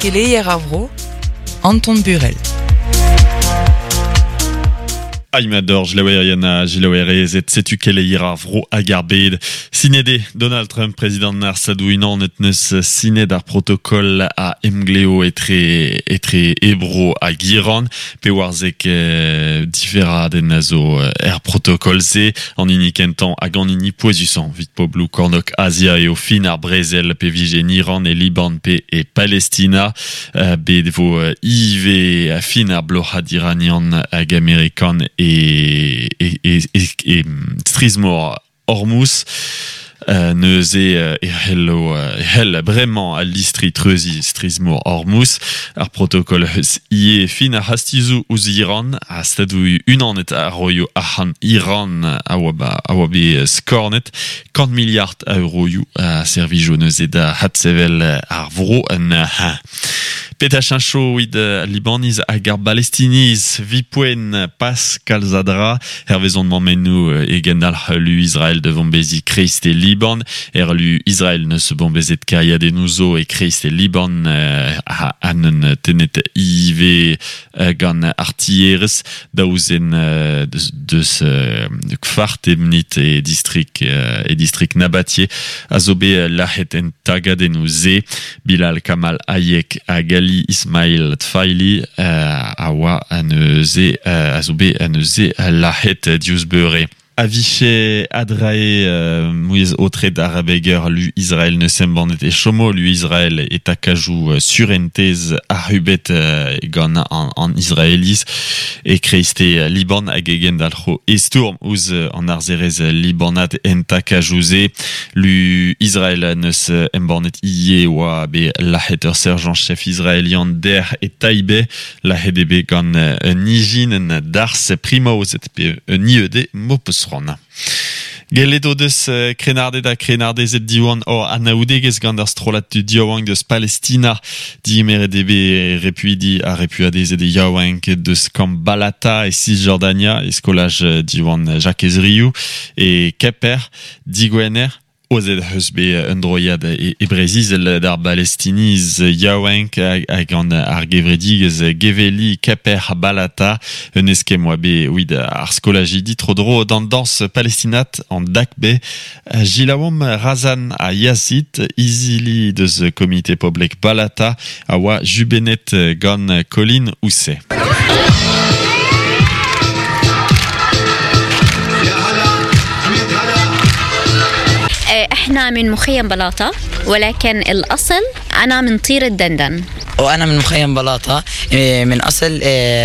Keleier Avro, Anton Burel. Aimador, Gilaoueriana, setu Keleier Avro agarbed. Sinede, Donald Trump, président Narsadouinan, netnes sined ar protocole à Emgleo etre ebro à Giron, pewarzek differa den nazo protocole ze, en inikentan à ganini poesusan, vite poblu cornoc Asia et au fin ar Brezel, pevige Iran et Liban pe et Palestina, bedvo ive a fin ar blochad iranian ag amerikan et Strizmor Hormuz neuze hell vraiment à l'istri treusi Strizmor Hormuz ar protocole ie fin a hastizu uz Iran a stadou unan et a royo ahan Iran awabe scornet 40 milliards euroyu a servijo neuze da hatsevel ar vro an Petachincho id Libaniz agar Palestiniz vipouen Pascal Zadra hervezon momennu egendal lu Israël devant bezi Christ et Liban lu Israël ne se bombezet kaya de nouzo et Christ et Liban a anen tenet ive gant artilleres daouzen de kfart emnit et district nabatier azobe lahet en taga de nouze Bilal Kamal Hayek agali Ismail Tfaili awa aneuze azobe aneuze lahet diusbeure Aviché Adrae Moïse Autré d'Arabeger lui Israël ne semban et chomo lui Israël et akajou surentez arubet gana en israélis et créisté Liban agegen d'alro esturm ouz en arzerez Libanat en takajouze lui Israël ne se embornet iye wa be la heter sergent chef israélien der et taïbe la hedebe gan nijin dars primoz et niede mopus Geledo deus krenarde zet diwan o anaoudegez gant ar strolat du diawang deus Palestina di meredebe repuidi a repuadez de yaouank deus kam Balata et Cisjordania eskolaj diwan Jacques Ezriou et Keper di Gwener ozed husbe undroyad e breziz d'ar Palestiniz yaouank hag an ar gevredigez geveli Keper Balata un eskemoa be ouid ar skolajidi trodro dan dans palestinat an dakbe Gilaom Razan a Yazid izili deus komite poblek Balata a oa jubenet gant Colin Ousse. احنا من مخيم بلاطة ولكن الاصل انا من طير الدندن وانا من مخيم بلاطة من اصل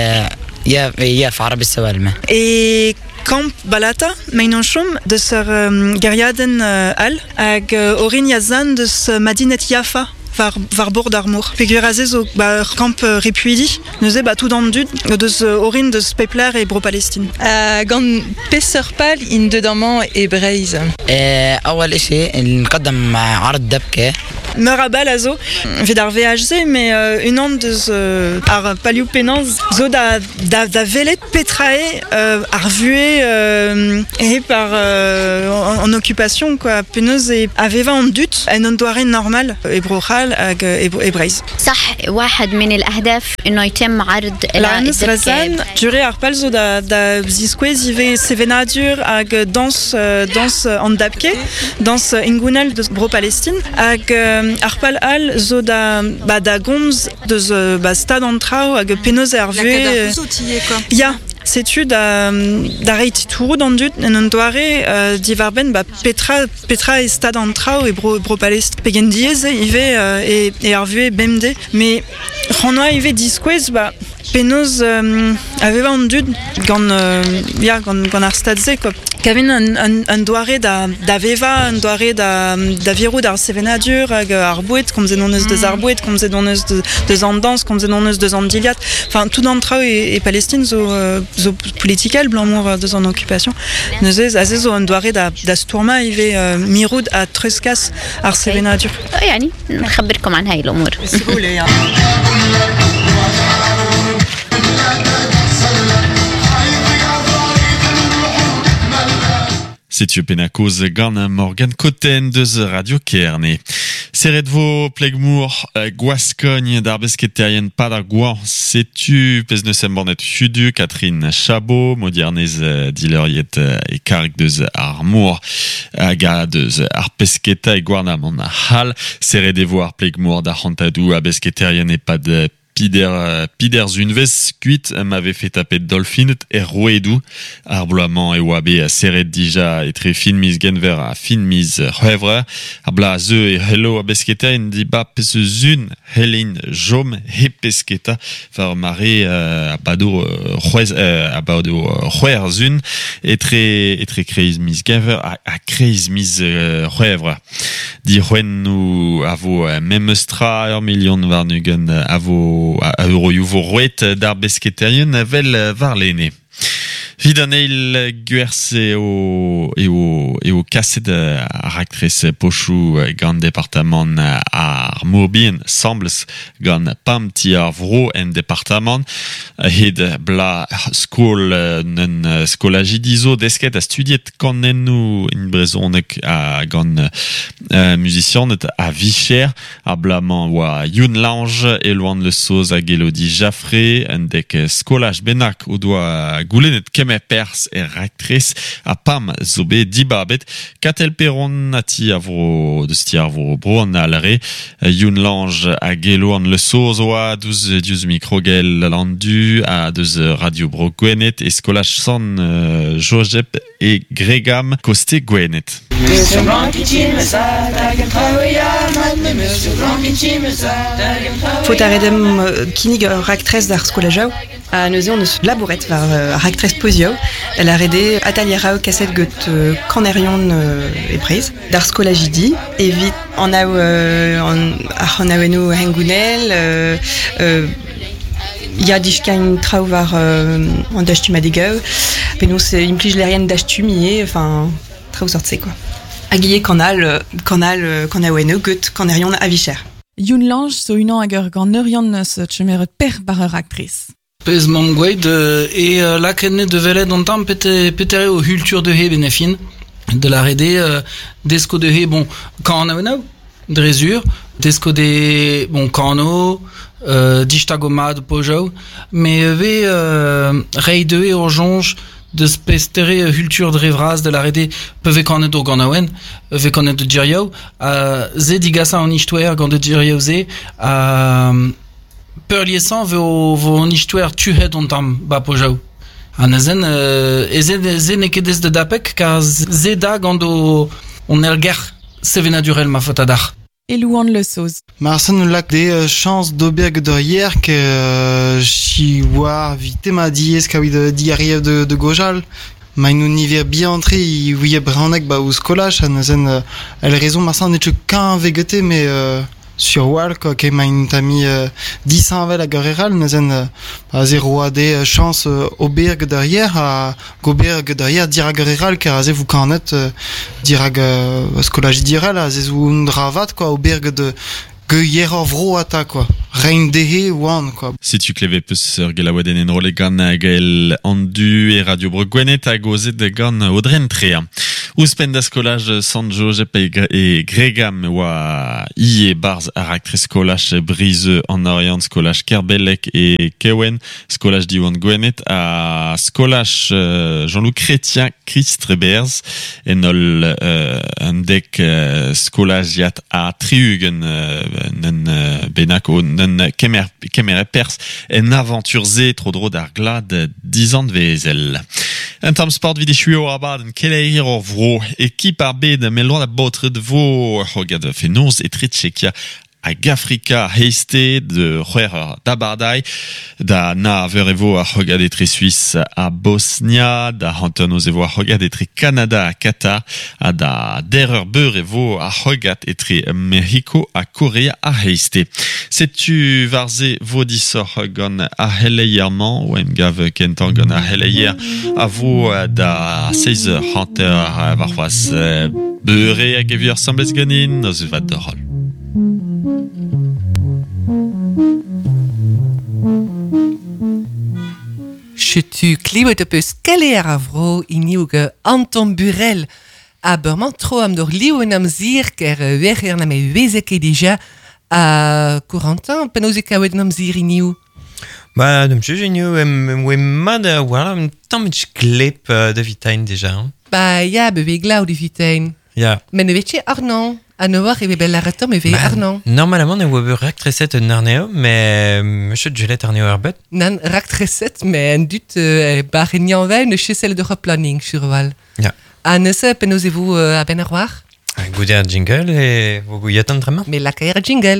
يا في عرب السوالمة Camp Balata, meinonchom de Geriaden al hag orin yazan de Madinet Yafa var bord d'armour. Pegurazez au camp repuidi, neuze tout dans dud de orin de pepler et bro Palestine. Gant peserpal in dedamant hebreiz. أول إشي نقدم عرض دبكة. Merabal azo, vedar VHZ, mais une onde de ar paliou penans zo da velet petrae ar vué et par en occupation quoi peneuse et aveva en dut en ondoare normal ebrochal ag ebreiz. صح واحد من الأهداف إنه يتم عرض العنس رزان duré ar pal zo da zisquez ive sevenadur ag dans en dabke dans ingunal de bro Palestine ag arpal al zo da gomz de stad antrao hag penoz ar vue ya setu da reit tourou dans dut en un doare divarben petra e stad antrao e bro Palestine pegen diez ive et ar vue bemde mais ranoa ive disquez penoz aveva an dud gant ar stadze quoi. Kavin un doare da veva, un doare da virou d'ar sevenadur hag ar bouet, kom zed onneus deus ar bouet, kom zed onneus deus an dans, kom zed onneus deus an diliat. Enfin, tout d'antrao et Palestine zo politikel blanmour deus an occupation. Neuzez, azez zo un doare da stourma ive miroud a truskas ar sevenadur. يعني نخبركم عن هاي الأمور. C'est Penakoz gant Morgan Cotten deus Radio Kerne. Seret vo plegmour Guascogne d'ar besketterien pad ar gouan setu pez neus embornet hudu Catherine Chabot, modernez dileriet e karik deus ar mour hag a deus ar pesketa e gwarnam an a hal. Seret evo ar plegmour d'ar hantadou a besketterien e pad Pider zunvez kuit m'avait fait taper dolphin et roedou arbloamant et wabe a seret dija etre filmiz genver a filmiz revre arbla ze et hello a besketa en diba pese zun helin jom he pesketa var mare abado roer zun etre kreiz miz genver a kreiz miz revre di roen nou avo memestra ur million varnugen avo a eurojuvo roet d'ar besketterien vel varlene. Vidaneil guers eo kaset ar actress pochou gant departement ar Mourbien sembles gant pam ti ar vro en departement hed bla skol nen skolaji dizo desket a studiet kanennou in brezonek a gant musicianet a Vicher ar blaman oa Youn Lange eloan le soz a Elodie Jaffré en dek skolaj benak o doa goulenet kemer pers e actrice a pam zobe dibabet katel peron ati avro de sti avro bro an alre Youn Lange a gelo an le soz oa deus mikrogel landu a deus radio bro gwenet e skolaj san Josep e Gregam koste gwenet. Faut arredem kinig ur actress d'ar skolajau a neuze on eus labouret var ar actress pozio. Elle a arrêté atelier kaset got kanerion e prez d'ar skolajidi evit an awenno hengounel ya dichkain trao var an dachtu madegau penos implij lerien dachtu mie enfin trao sortse quoi. Aguille canal awenno got kanerion a Vicher. Youn Lange so unan hag ur ganeurian eus tchemeret per bar ur actrice. Pez mam gweid la kenne de velet an tam petere o hultur de he benefin de la rede desko de he bon kan awenno drezur desko de bon kano dichtagomad pojou mais ve rei de he ur jonge de spestere hultur drevraz de la rede peve kanet ur ganawen ve kanet de diriao ze digasa an istouer gant de diriao ze peurliesan vo an istouer tuhet on tam ba pojou an ezen ze nekedez de dapek kar ze da gant on elger sevenadurel ma fotadar. Elouan le soz. Marsan lak de chance d'oberg de hier que si war vite ma dies ka de diarrhée de gojal ma une niver bien entré il voyait branek ba ou skolach anazen elle raison marsan ne qu'un vegete mais sur wall quoi que ma une tami 10 avec la guerreral nazen à 0 ad chance oberg derrière à goberg derrière dirag guerreral car vous canet dirag skolach diral à zezun dravat quoi oberg de hier vro ata quoi rein dehe one quoi. Si tu cleve peus gelawaden en rolegan gel andu e radio brugwenet a gozet de gan odren trea. Ouspen da skolaj San Josep e Gregam oa ie barz ar actrice skolaj Brise en Orient skolaj Kerbellek e Kewen skolaj diwan gwenet a skolaj Jean-Loup Chrétien Christrebers en ol un dek skolajiat a triugen nen benako nen kemer pers en aventurze trop dro d'ar glad 10 ans de vezel. Un tam sport vidéo abad en keleier or vro équipe ar bed me loin a botre de vo hogad fenoz et tritchekia a Gafrika heiste de Roer d'Abardai da na verevo a hogad etre Suisse a Bosnia da hantonoz evo a hogad etre Canada a Qatar a da derer beur evo a hogad etre Mexico a Korea a heiste. Setu varze vo disor gant a heleierman ou em gav kentan gant a heleier a vo da 16 hanter varfas beure a gevier sambles ganin noz vat de rol. Tu clivet de peus kaler a vro iniuge Anton Burel Aberman tro am d'or liou en am zir ker ver er na me vezek e deja a Corentin, penaos e kavet en am zir iniou. Bah, dem jugenio, we mad voilà, un tammig glep de vitain déjà. Bah, ya, beve glaou de vitain. Ja. Men ne vetje Arnon. A ne war e bel aratom e ve Arnon. Normalement, ne oa rak treset un arneo, mais monsieur Julet arneo arbet. Nan rak treset, mais en dut bar en yanvei ne chesel de replanning surval. Ja. A neuse penaos e vous a ben ar war? Goude ar jingle e vo gouillat an drama. Mais la kaer jingle.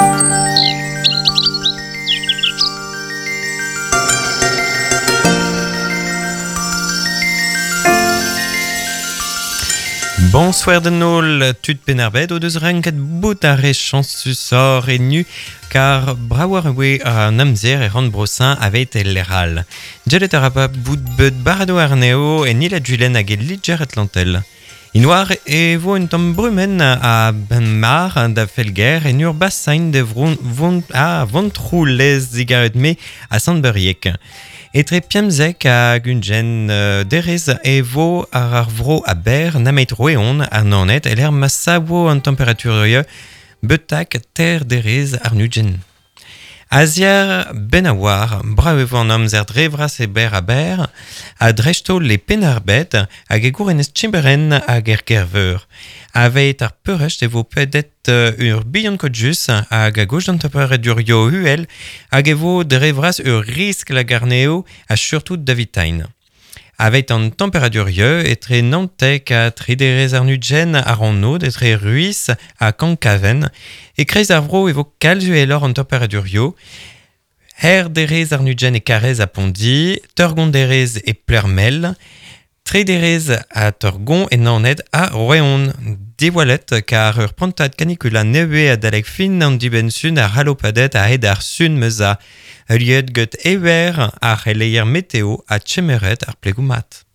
Bonsoir de nol, tud penarbet o deus ranket bout a re chansusor e nu, car brawar we an amzer e rand brossin avet el leral. Djelet a rapa bout beut barado arneo e nila julen hag e lidjer atlantel. Inoar e vo un tamm brumen a ben mar da felger e nur bassain de vontrou les zigaret me a Sandburiek. Etre piamzek a gunjen derez e vo ar vro a ber namet roeon ar nanet el er massavo an temperature betak ter derez ar nugen. Azier ben a war, brav an amzer drevras e ber a drechto le penarbet hag e gourenez tchimberen hag er gerveur. Avet ar peurest e vo pedet ur bihan kodjus hag a gauche d'an temperature huel hag e vo drevras ur risk la garneo a surtout davitain. Avet an temperature etre nantek a triderez ar nugen ar an nod etre ruis a kankaven e kreiz ar vro e vo kalzuelor an temperature derez ar nugen e karez a pondi, turgon derez e plermel, triderez a turgon e nanet a roeon. Diwalet car ur pantad canicula neve a dalek fin an dibensun ar halopadet a ed ar sun meza. Liet get ewer ar eleier meteo a tchemeret ar plegoumat.